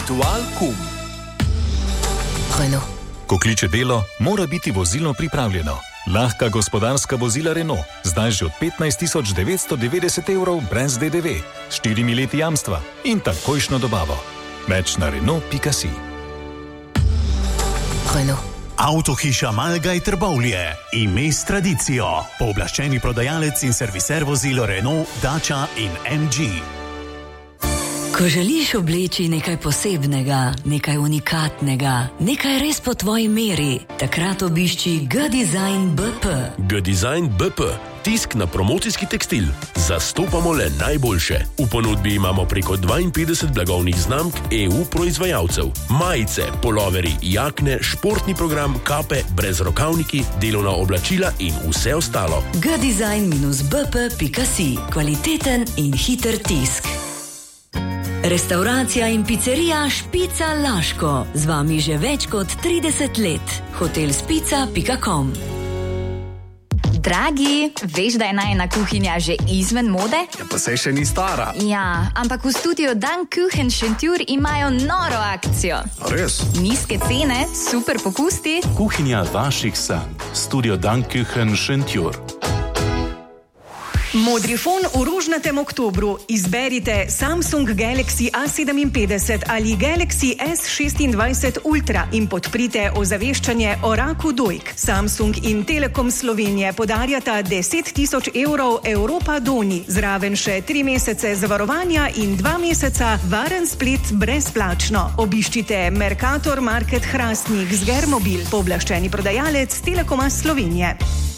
Ritual kum. Renault. Ko kliče delo, mora biti vozilo pripravljeno. Lahka gospodarska vozila Renault, zdaj že od 15.990 evrov brez DDV, s 4 leti jamstva in takojšno dobavo. Več na Renault.si. Renault. Avtohiša Malgaj Trbovlje, ime s tradicijo, pooblaščeni prodajalec in serviser vozil Renault, Dacia in MG. Ko želiš obleči nekaj posebnega, nekaj unikatnega, nekaj res po tvoji meri, takrat obišči G-Design BP. G-Design BP. Tisk na promocijski tekstil. Zastopamo le najboljše. V ponudbi imamo preko 52 blagovnih znamk EU proizvajalcev. Majice, poloveri, jakne, športni program, kape, brezrokavniki, delovna oblačila in vse ostalo. Gdesign-bp.si. Kvaliteten in hiter tisk. Restauracija in pizzerija Špica Laško. Z vami že več kot 30 let. hotelspica.com. Dragi, veš, da je najina kuhinja že izven mode? Ja, pa saj še ni stara. Ja, ampak v studiu Dan Kuchen Šentjur imajo noro akcijo. Res? Nizke cene, super popusti. Kuhinja vaših sanj. Studio Dan Kuchen Šentjur. Modrifon v rožnatem oktobru. Izberite Samsung Galaxy A57 ali Galaxy S26 Ultra in podprite ozaveščanje o raku dojk. Samsung in Telekom Slovenije podarjata 10.000 evrov Europa Doni, zraven še 3 mesece zavarovanja in 2 meseca varen splet brezplačno. Obiščite Mercator Market Hrastnik z Germobil, pooblaščeni prodajalec Telekoma Slovenije.